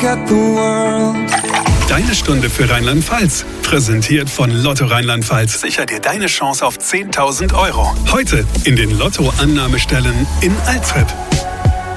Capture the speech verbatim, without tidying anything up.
at the world. Deine Stunde für Rheinland-Pfalz. Präsentiert von Lotto Rheinland-Pfalz. Sicher dir deine Chance auf zehntausend Euro. Heute in den Lotto-Annahmestellen in Alzhep.